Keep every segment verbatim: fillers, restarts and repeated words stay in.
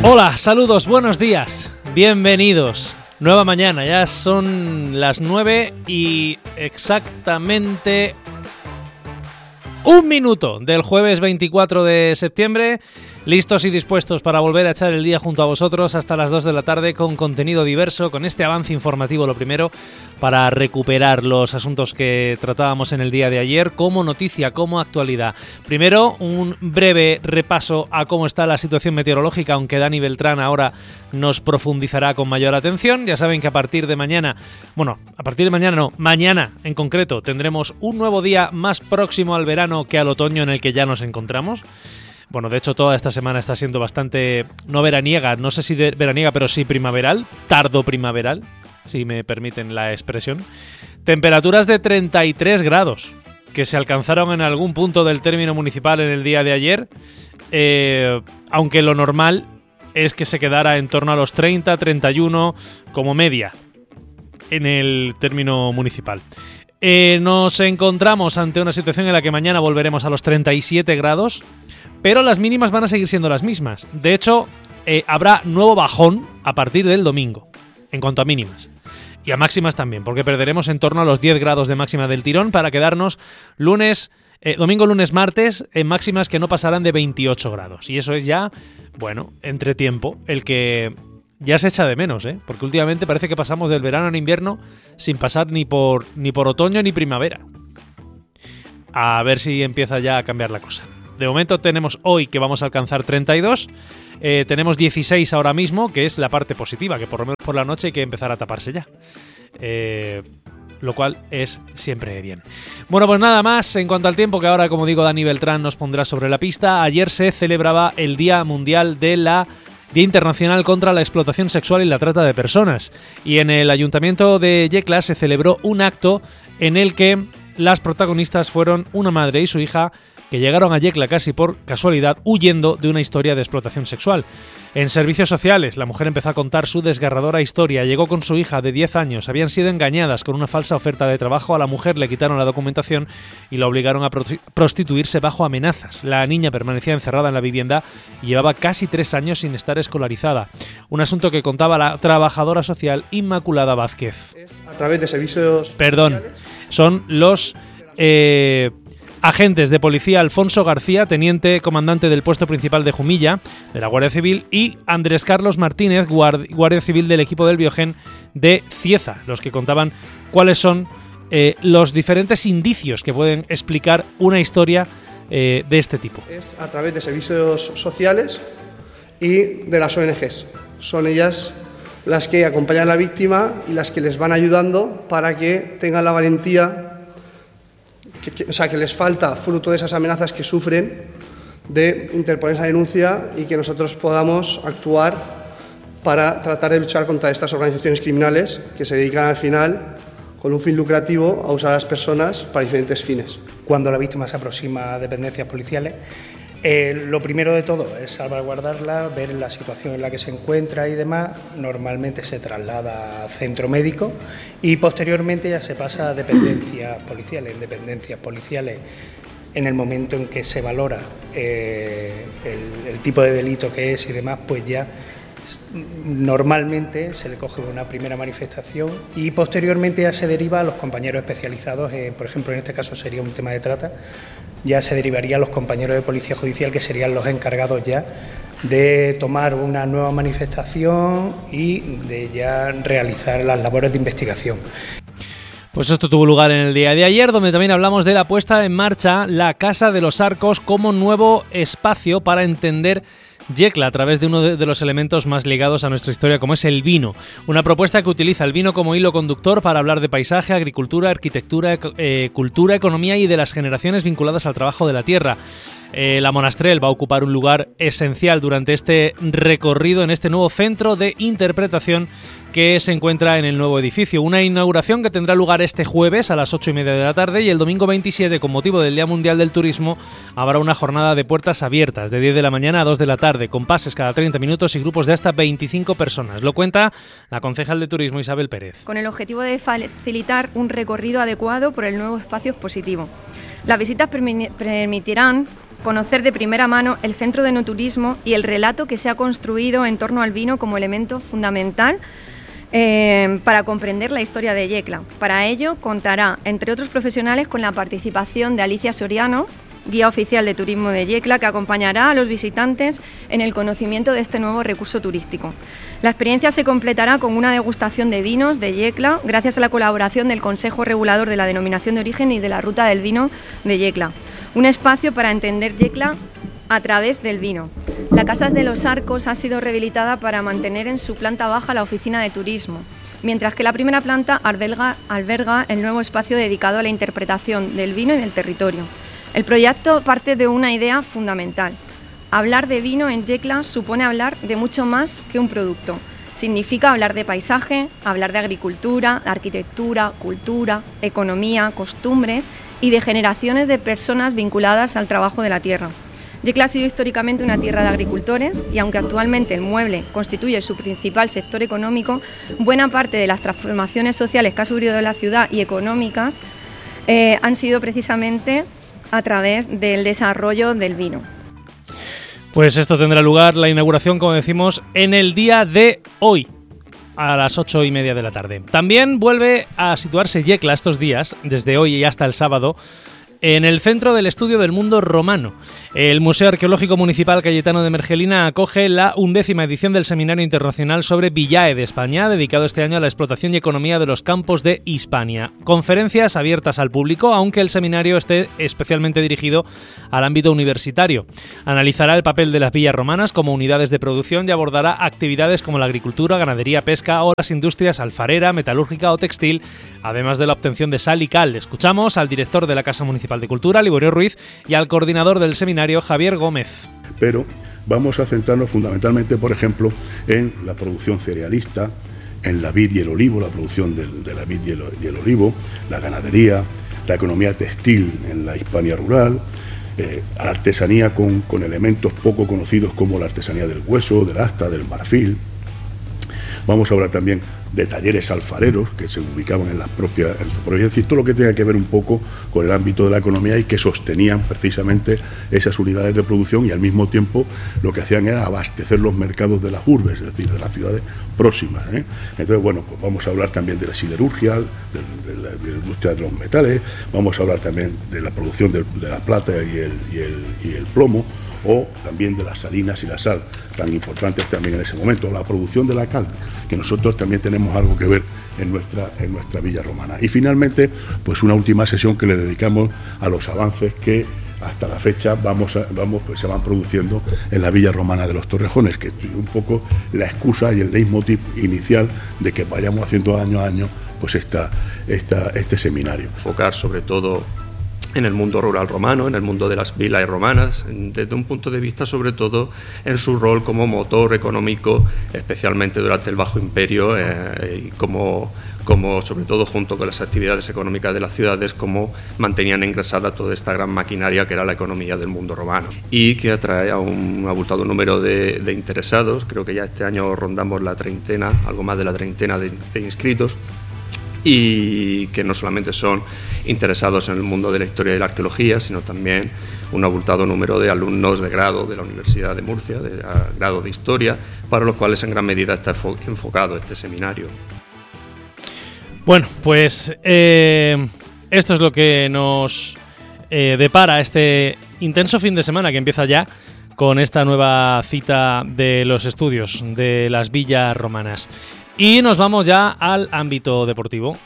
Hola, saludos, buenos días, bienvenidos. Nueva mañana, ya son las nueve y exactamente un minuto del jueves veinticuatro de septiembre. Listos y dispuestos para volver a echar el día junto a vosotros hasta las dos de la tarde con contenido diverso, con este avance informativo lo primero, para recuperar los asuntos que tratábamos en el día de ayer como noticia, como actualidad. Primero, un breve repaso a cómo está la situación meteorológica, aunque Dani Beltrán ahora nos profundizará con mayor atención. Ya saben que a partir de mañana, bueno, a partir de mañana no, mañana en concreto, tendremos un nuevo día más próximo al verano que al otoño en el que ya nos encontramos. Bueno, de hecho toda esta semana está siendo bastante, no veraniega, no sé si de veraniega, pero sí primaveral, tardo primaveral, si me permiten la expresión. Temperaturas de treinta y tres grados, que se alcanzaron en algún punto del término municipal en el día de ayer, eh, aunque lo normal es que se quedara en torno a los treinta, treinta y uno como media en el término municipal. Eh, nos encontramos ante una situación en la que mañana volveremos a los treinta y siete grados, pero las mínimas van a seguir siendo las mismas. De hecho, eh, habrá nuevo bajón a partir del domingo, en cuanto a mínimas. Y a máximas también, porque perderemos en torno a los diez grados de máxima del tirón para quedarnos lunes, eh, domingo, lunes, martes en máximas que no pasarán de veintiocho grados. Y eso es ya, bueno, entre tiempo, el que ya se echa de menos, ¿eh? Porque últimamente parece que pasamos del verano al invierno sin pasar ni por, ni por otoño ni primavera. A ver si empieza ya a cambiar la cosa. De momento tenemos hoy que vamos a alcanzar treinta y dos, eh, tenemos dieciséis ahora mismo, que es la parte positiva, que por lo menos por la noche hay que empezar a taparse ya. Eh, lo cual es siempre bien. Bueno, pues nada más en cuanto al tiempo, que ahora, como digo, Dani Beltrán nos pondrá sobre la pista. Ayer se celebraba el Día Mundial de la Día Internacional contra la Explotación Sexual y la Trata de Personas. Y en el Ayuntamiento de Yecla se celebró un acto en el que las protagonistas fueron una madre y su hija, que llegaron a Yecla casi por casualidad huyendo de una historia de explotación sexual. En servicios sociales, la mujer empezó a contar su desgarradora historia. Llegó con su hija de diez años, habían sido engañadas con una falsa oferta de trabajo, a la mujer le quitaron la documentación y la obligaron a prostituirse bajo amenazas. La niña permanecía encerrada en la vivienda y llevaba casi tres años sin estar escolarizada. Un asunto que contaba la trabajadora social Inmaculada Vázquez. Es a través de servicios... Perdón, sociales. Son los... Eh, agentes de policía Alfonso García, teniente comandante del puesto principal de Jumilla, de la Guardia Civil, y Andrés Carlos Martínez, guardia civil del equipo del Biogen de Cieza, los que contaban cuáles son eh, los diferentes indicios que pueden explicar una historia eh, de este tipo. Es a través de servicios sociales y de las O N Ges. Son ellas las que acompañan a la víctima y las que les van ayudando para que tengan la valentía, Que, que, o sea, que les falta, fruto de esas amenazas que sufren, de interponer esa denuncia y que nosotros podamos actuar para tratar de luchar contra estas organizaciones criminales que se dedican al final, con un fin lucrativo, a usar a las personas para diferentes fines. Cuando la víctima se aproxima a dependencias policiales, Eh, lo primero de todo es salvaguardarla, ver la situación en la que se encuentra y demás. Normalmente se traslada a centro médico y posteriormente ya se pasa a dependencias policiales. En dependencias policiales, en el momento en que se valora eh, el, el tipo de delito que es y demás, pues ya normalmente se le coge una primera manifestación y posteriormente ya se deriva a los compañeros especializados, eh, por ejemplo en este caso sería un tema de trata, ya se derivaría a los compañeros de Policía Judicial, que serían los encargados ya de tomar una nueva manifestación y de ya realizar las labores de investigación. Pues esto tuvo lugar en el día de ayer, donde también hablamos de la puesta en marcha la Casa de los Arcos como nuevo espacio para entender Yecla a través de uno de los elementos más ligados a nuestra historia, como es el vino. Una propuesta que utiliza el vino como hilo conductor para hablar de paisaje, agricultura, arquitectura, eh, cultura, economía y de las generaciones vinculadas al trabajo de la tierra. Eh, la Monastrell va a ocupar un lugar esencial durante este recorrido en este nuevo centro de interpretación que se encuentra en el nuevo edificio. Una inauguración que tendrá lugar este jueves a las ocho y media de la tarde, y el domingo veintisiete, con motivo del Día Mundial del Turismo, habrá una jornada de puertas abiertas de diez de la mañana a dos de la tarde, con pases cada treinta minutos y grupos de hasta veinticinco personas. Lo cuenta la concejal de Turismo Isabel Pérez. Con el objetivo de facilitar un recorrido adecuado por el nuevo espacio expositivo. Las visitas permitirán conocer de primera mano el centro de enoturismo y el relato que se ha construido en torno al vino como elemento fundamental eh, para comprender la historia de Yecla. Para ello contará, entre otros profesionales, con la participación de Alicia Soriano, guía oficial de turismo de Yecla, que acompañará a los visitantes en el conocimiento de este nuevo recurso turístico. La experiencia se completará con una degustación de vinos de Yecla, gracias a la colaboración del Consejo Regulador de la Denominación de Origen y de la Ruta del Vino de Yecla. Un espacio para entender Yecla a través del vino. La Casas de los Arcos ha sido rehabilitada para mantener en su planta baja la oficina de turismo, mientras que la primera planta alberga, alberga el nuevo espacio dedicado a la interpretación del vino y del territorio. El proyecto parte de una idea fundamental. Hablar de vino en Yecla supone hablar de mucho más que un producto. Significa hablar de paisaje, hablar de agricultura, arquitectura, cultura, economía, costumbres y de generaciones de personas vinculadas al trabajo de la tierra. Yecla ha sido históricamente una tierra de agricultores y aunque actualmente el mueble constituye su principal sector económico, buena parte de las transformaciones sociales que ha sufrido la ciudad y económicas eh, han sido precisamente a través del desarrollo del vino. Pues esto tendrá lugar, la inauguración, como decimos, en el día de hoy, a las ocho y media de la tarde. También vuelve a situarse Yecla estos días, desde hoy y hasta el sábado, en el Centro del Estudio del Mundo Romano. El Museo Arqueológico Municipal Cayetano de Mergelina acoge la undécima edición del Seminario Internacional sobre Villae de España, dedicado este año a la explotación y economía de los campos de Hispania. Conferencias abiertas al público, aunque el seminario esté especialmente dirigido al ámbito universitario. Analizará el papel de las villas romanas como unidades de producción y abordará actividades como la agricultura, ganadería, pesca o las industrias alfarera, metalúrgica o textil, además de la obtención de sal y cal. Escuchamos al director de la Casa Municipal de Cultura, Liborio Ruiz, y al coordinador del seminario, Javier Gómez. Pero vamos a centrarnos fundamentalmente, por ejemplo, en la producción cerealista, en la vid y el olivo, la producción de, de la vid y el, y el olivo, la ganadería, la economía textil en la Hispania rural, eh, la artesanía con, con elementos poco conocidos como la artesanía del hueso, del asta, del marfil. Vamos a hablar también de talleres alfareros que se ubicaban en las propias, en las provincias, y todo lo que tenga que ver un poco con el ámbito de la economía y que sostenían precisamente esas unidades de producción y al mismo tiempo lo que hacían era abastecer los mercados de las urbes, es decir, de las ciudades próximas, ¿eh? Entonces, bueno, pues vamos a hablar también de la siderurgia, de, de, la, de la industria de los metales, vamos a hablar también de la producción de, de la plata y el, y, el, y el plomo, o también de las salinas y la sal, tan importantes también en ese momento, la producción de la cal, que nosotros también tenemos algo que ver en nuestra, en nuestra villa romana. Y finalmente, pues una última sesión que le dedicamos a los avances que hasta la fecha vamos a, vamos, pues se van produciendo en la villa romana de los Torrejones, que es un poco la excusa y el leitmotiv inicial de que vayamos haciendo año a año pues esta, esta, este seminario. Enfocar sobre todo en el mundo rural romano, en el mundo de las villas romanas, desde un punto de vista sobre todo en su rol como motor económico, especialmente durante el Bajo Imperio, eh, y como, como sobre todo junto con las actividades económicas de las ciudades, como mantenían ingresada toda esta gran maquinaria que era la economía del mundo romano, y que atrae a un abultado número de, de interesados. Creo que ya este año rondamos la treintena, algo más de la treintena de, de inscritos, y que no solamente son interesados en el mundo de la historia y de la arqueología, sino también un abultado número de alumnos de grado de la Universidad de Murcia, de grado de Historia, para los cuales en gran medida está enfocado este seminario. Bueno, pues eh, esto es lo que nos eh, depara este intenso fin de semana que empieza ya con esta nueva cita de los estudios de las villas romanas. Y nos vamos ya al ámbito deportivo.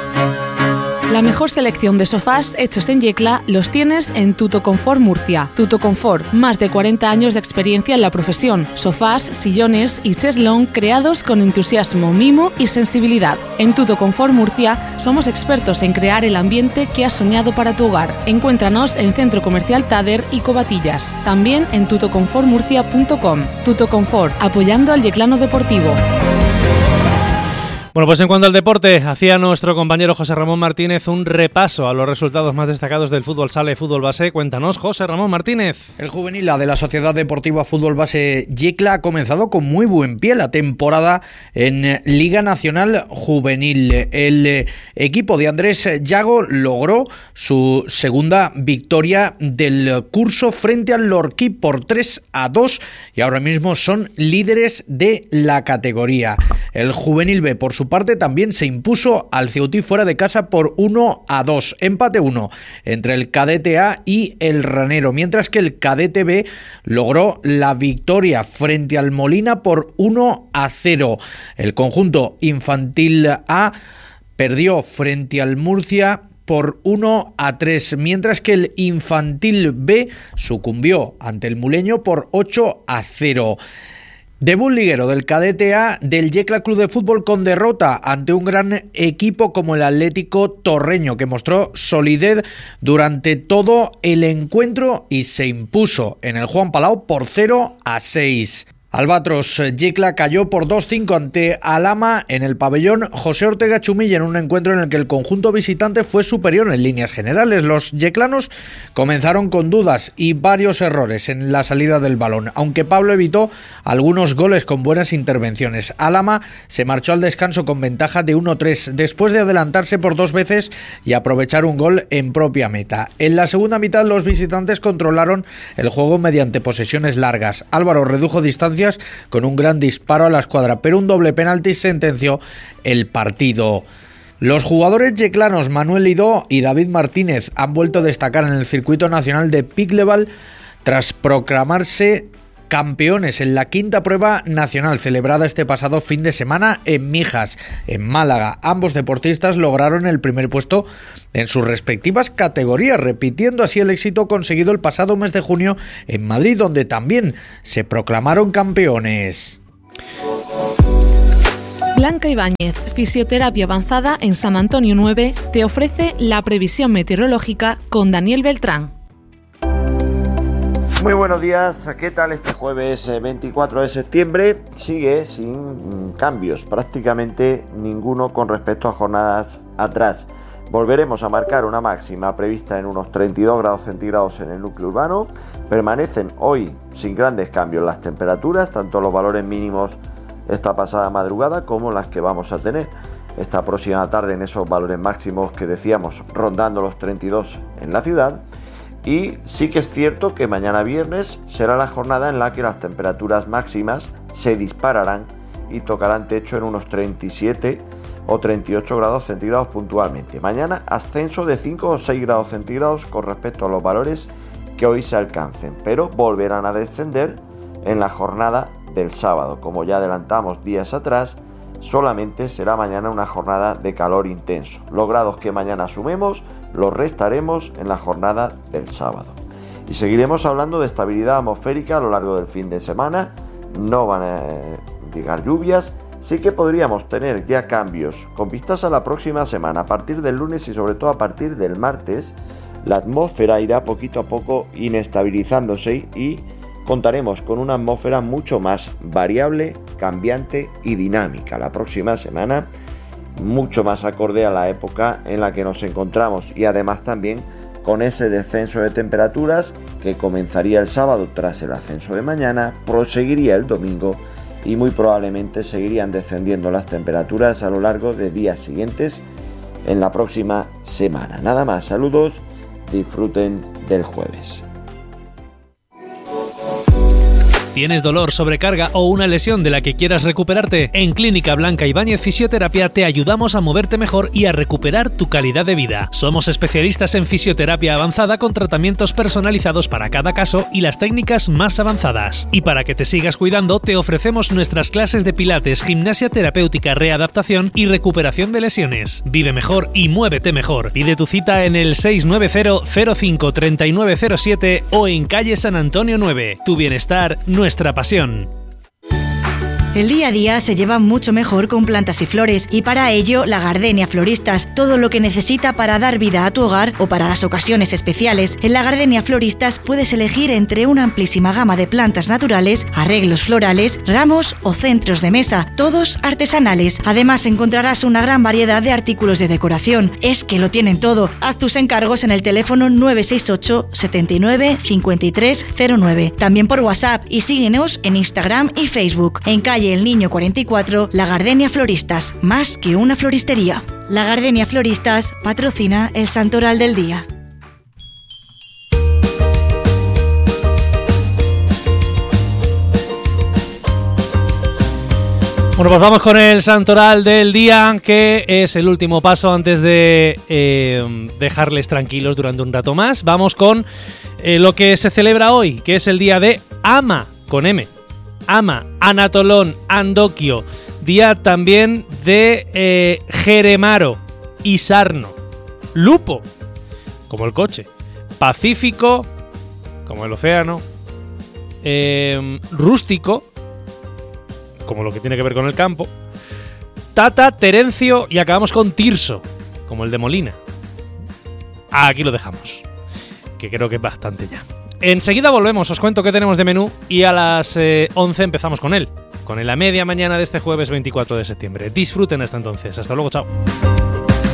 La mejor selección de sofás hechos en Yecla los tienes en Tuto Confort Murcia. Tuto Confort, más de cuarenta años de experiencia en la profesión. Sofás, sillones y cheslón creados con entusiasmo, mimo y sensibilidad. En Tuto Confort Murcia somos expertos en crear el ambiente que has soñado para tu hogar. Encuéntranos en Centro Comercial Tader y Covatillas. También en tuto confort murcia punto com. Tuto Confort, apoyando al yeclano deportivo. Bueno, pues en cuanto al deporte, hacía nuestro compañero José Ramón Martínez un repaso a los resultados más destacados del fútbol sala y fútbol base. Cuéntanos, José Ramón Martínez. El juvenil A de la Sociedad Deportiva Fútbol Base Yecla ha comenzado con muy buen pie la temporada en Liga Nacional Juvenil. El equipo de Andrés Yago logró su segunda victoria del curso frente al Lorquí por tres a dos y ahora mismo son líderes de la categoría. El juvenil B, por su parte, también se impuso al Ceutí fuera de casa por uno a dos. Empate uno entre el cadete A y el Ranero, mientras que el cadete B logró la victoria frente al Molina por uno a cero. El conjunto infantil A perdió frente al Murcia por uno a tres, mientras que el infantil B sucumbió ante el Muleño por ocho a cero. Debut liguero del cadete A del Yecla Club de Fútbol con derrota ante un gran equipo como el Atlético Torreño, que mostró solidez durante todo el encuentro y se impuso en el Juan Palau por cero a seis. Albatros Yecla cayó por dos cinco ante Alhama en el pabellón José Ortega Chumilla en un encuentro en el que el conjunto visitante fue superior en líneas generales. Los yeclanos comenzaron con dudas y varios errores en la salida del balón, aunque Pablo evitó algunos goles con buenas intervenciones. Alhama se marchó al descanso con ventaja de uno tres después de adelantarse por dos veces y aprovechar un gol en propia meta. En la segunda mitad los visitantes controlaron el juego mediante posesiones largas. Álvaro redujo distancias con un gran disparo a la escuadra, pero un doble penalti sentenció el partido. Los jugadores yeclanos Manuel Lidó y David Martínez han vuelto a destacar en el circuito nacional de pickleball tras proclamarse campeones en la quinta prueba nacional celebrada este pasado fin de semana en Mijas, en Málaga. Ambos deportistas lograron el primer puesto en sus respectivas categorías, repitiendo así el éxito conseguido el pasado mes de junio en Madrid, donde también se proclamaron campeones. Blanca Ibáñez, fisioterapia avanzada en San Antonio nueve, te ofrece la previsión meteorológica con Daniel Beltrán. Muy buenos días, ¿qué tal? Este jueves veinticuatro de septiembre sigue sin cambios, prácticamente ninguno con respecto a jornadas atrás. Volveremos a marcar una máxima prevista en unos treinta y dos grados centígrados en el núcleo urbano. Permanecen hoy sin grandes cambios las temperaturas, tanto los valores mínimos esta pasada madrugada como las que vamos a tener esta próxima tarde en esos valores máximos que decíamos rondando los treinta y dos en la ciudad. Y sí que es cierto que mañana viernes será la jornada en la que las temperaturas máximas se dispararán y tocarán techo en unos treinta y siete o treinta y ocho grados centígrados puntualmente. Mañana ascenso de cinco o seis grados centígrados con respecto a los valores que hoy se alcancen, pero volverán a descender en la jornada del sábado. Como ya adelantamos días atrás, solamente será mañana una jornada de calor intenso. Los grados que mañana sumemos los restaremos en la jornada del sábado. Y seguiremos hablando de estabilidad atmosférica a lo largo del fin de semana. No van a llegar lluvias. Sí que podríamos tener ya cambios con vistas a la próxima semana. A partir del lunes y sobre todo a partir del martes, la atmósfera irá poquito a poco inestabilizándose y contaremos con una atmósfera mucho más variable, cambiante y dinámica. La próxima semana mucho más acorde a la época en la que nos encontramos y además también con ese descenso de temperaturas que comenzaría el sábado tras el ascenso de mañana, proseguiría el domingo y muy probablemente seguirían descendiendo las temperaturas a lo largo de días siguientes en la próxima semana. Nada más, saludos, disfruten del jueves. ¿Tienes dolor, sobrecarga o una lesión de la que quieras recuperarte? En Clínica Blanca Ibáñez Fisioterapia te ayudamos a moverte mejor y a recuperar tu calidad de vida. Somos especialistas en fisioterapia avanzada con tratamientos personalizados para cada caso y las técnicas más avanzadas. Y para que te sigas cuidando, te ofrecemos nuestras clases de pilates, gimnasia terapéutica, readaptación y recuperación de lesiones. Vive mejor y muévete mejor. Pide tu cita en el seis nueve cero cero cinco tres nueve cero siete o en calle San Antonio nueve. Tu bienestar, nuestra pasión. El día a día se lleva mucho mejor con plantas y flores y para ello la Gardenia Floristas, todo lo que necesita para dar vida a tu hogar o para las ocasiones especiales. En la Gardenia Floristas puedes elegir entre una amplísima gama de plantas naturales, arreglos florales, ramos o centros de mesa, todos artesanales. Además encontrarás una gran variedad de artículos de decoración. Es que lo tienen todo. Haz tus encargos en el teléfono nueve seis ocho, setenta y nueve, cincuenta y tres cero nueve. También por WhatsApp y síguenos en Instagram y Facebook. En calle El Niño cuarenta y cuatro, La Gardenia Floristas, más que una floristería. La Gardenia Floristas patrocina el Santoral del Día. Bueno, pues vamos con el Santoral del Día, que es el último paso antes de eh, dejarles tranquilos durante un rato más. Vamos con eh, lo que se celebra hoy, que es el día de Ama, con M. Ama, Anatolón, Andoquio. Día también de eh, Jeremaro y Sarno. Lupo, como el coche. Pacífico, como el océano. Eh, rústico, como lo que tiene que ver con el campo. Tata, Terencio y acabamos con Tirso, como el de Molina. Aquí lo dejamos, que creo que es bastante ya. Enseguida volvemos, os cuento qué tenemos de menú y a las eh, once empezamos con él, con el a media mañana de este jueves veinticuatro de septiembre. Disfruten hasta entonces, hasta luego, chao.